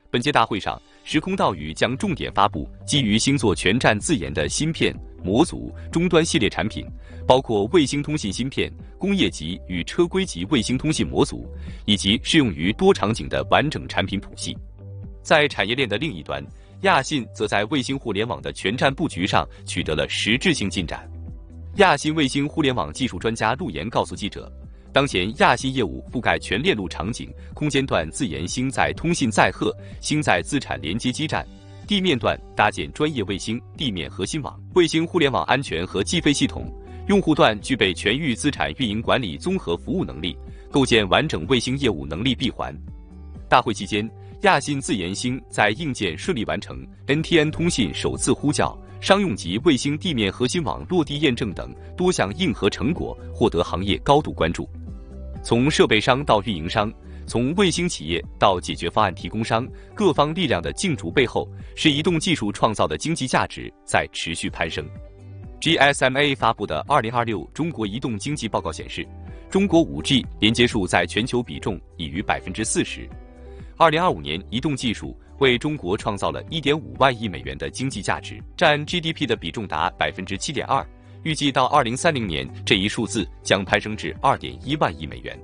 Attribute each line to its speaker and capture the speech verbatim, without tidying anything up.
Speaker 1: 本届大会上，时空岛屿将重点发布基于星座全站自研的芯片、模组、终端系列产品，包括卫星通信芯片、工业级与车规级卫星通信模组，以及适用于多场景的完整产品谱系。在产业链的另一端，亚信则在卫星互联网的全站布局上取得了实质性进展。亚信卫星互联网技术专家陆岩告诉记者，当前亚信业务覆盖全链路场景，空间段自研星载通信载荷、星载资产连接基站，地面段搭建专业卫星地面核心网、卫星互联网安全和计费系统，用户端具备全域资产运营管理综合服务能力，构建完整卫星业务能力闭环。大会期间，亚信自研星在硬件顺利完成 N T N 通信首次呼叫、商用级卫星地面核心网落地验证等多项硬核成果，获得行业高度关注。从设备商到运营商，从卫星企业到解决方案提供商，各方力量的竞逐背后，是移动技术创造的经济价值在持续攀升。G S M A 发布的二零二六中国移动经济报告显示，中国 五 G 连接数在全球比重已逾 百分之四十。二零二五年，移动技术为中国创造了 一点五万亿美元的经济价值，占 G D P 的比重达 百分之七点二。预计到二零三零年，这一数字将攀升至 二点一万亿美元。